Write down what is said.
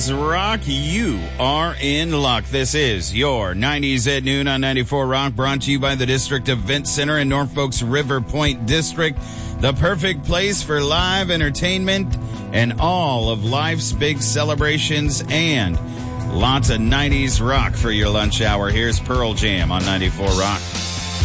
Rock, you are in luck. This is your 90s at noon on 94 Rock, brought to you by the District Event Center in Norfolk's River Point District, the perfect place for live entertainment and all of life's big celebrations, and lots of 90s rock for your lunch hour. Here's Pearl Jam on 94 Rock.